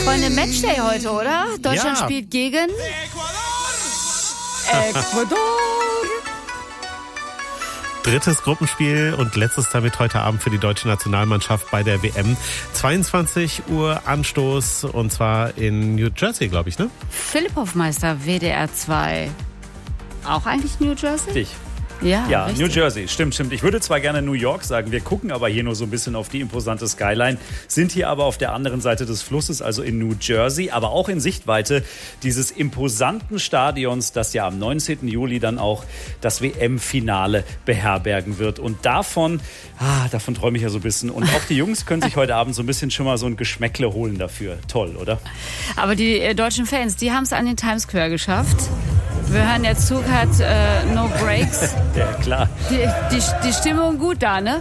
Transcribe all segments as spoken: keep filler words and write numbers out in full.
Freunde, Matchday heute, oder? Deutschland Ja. spielt gegen Ecuador. Drittes Gruppenspiel und letztes damit heute Abend für die deutsche Nationalmannschaft bei der W M. zweiundzwanzig Uhr Anstoß und zwar in New Jersey, glaube ich, ne? Philipp Hofmeister, W D R zwei. Auch eigentlich New Jersey? Richtig. Ja, Ja, richtig. New Jersey, stimmt, stimmt. Ich würde zwar gerne New York sagen, wir gucken aber hier nur so ein bisschen auf die imposante Skyline, sind hier aber auf der anderen Seite des Flusses, also in New Jersey, aber auch in Sichtweite dieses imposanten Stadions, das ja am neunzehnten Juli dann auch das W M-Finale beherbergen wird. Und davon, ah, davon träume ich ja so ein bisschen. Und auch die Jungs können sich heute Abend so ein bisschen schon mal so ein Geschmäckle holen dafür. Toll, oder? Aber die äh, deutschen Fans, die haben es an den Times Square geschafft. Wir hören, der Zug hat äh, No Breaks. Ja, klar. Die, die, die Stimmung gut da, ne?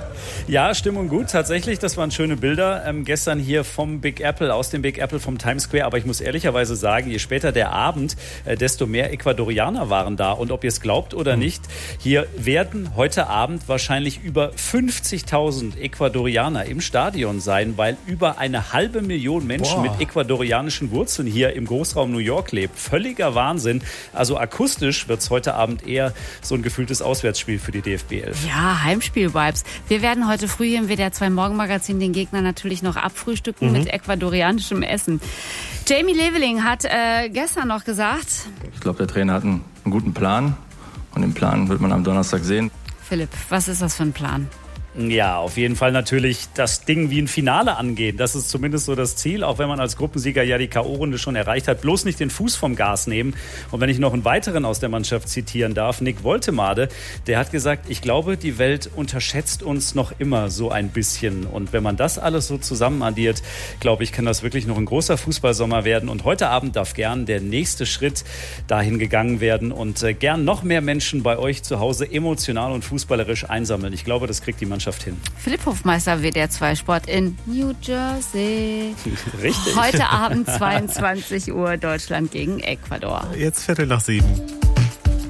Ja, Stimmung gut, tatsächlich. Das waren schöne Bilder ähm, gestern hier vom Big Apple, aus dem Big Apple vom Times Square. Aber ich muss ehrlicherweise sagen, je später der Abend, äh, desto mehr Ecuadorianer waren da. Und ob ihr es glaubt oder nicht, hier werden heute Abend wahrscheinlich über fünfzigtausend Ecuadorianer im Stadion sein, weil über eine halbe Million Menschen Boah. mit ecuadorianischen Wurzeln hier im Großraum New York lebt. Völliger Wahnsinn. Also akustisch wird es heute Abend eher so ein gefühltes Auswärtsspiel für die D F B elf. Ja, Heimspiel-Vibes. Wir werden heute früh hier im W D R zwei Morgenmagazin den Gegner natürlich noch abfrühstücken mit ecuadorianischem Essen. Jamie Leveling hat äh, gestern noch gesagt, Ich glaube, der Trainer hat einen, einen guten Plan und den Plan wird man am Donnerstag sehen. Philipp, was ist das für ein Plan? Ja, auf jeden Fall natürlich das Ding wie ein Finale angehen. Das ist zumindest so das Ziel, auch wenn man als Gruppensieger ja die K O-Runde schon erreicht hat. Bloß nicht den Fuß vom Gas nehmen. Und wenn ich noch einen weiteren aus der Mannschaft zitieren darf, Nick Woltemade, der hat gesagt, ich glaube, die Welt unterschätzt uns noch immer so ein bisschen. Und wenn man das alles so zusammen addiert, glaube ich, kann das wirklich noch ein großer Fußballsommer werden. Und heute Abend darf gern der nächste Schritt dahin gegangen werden und äh, gern noch mehr Menschen bei euch zu Hause emotional und fußballerisch einsammeln. Ich glaube, das kriegt die Mannschaft hin. Philipp Hofmeister, W D R zwei Sport in New Jersey. Richtig. Heute Abend zweiundzwanzig Uhr Deutschland gegen Ecuador. Jetzt Viertel nach sieben.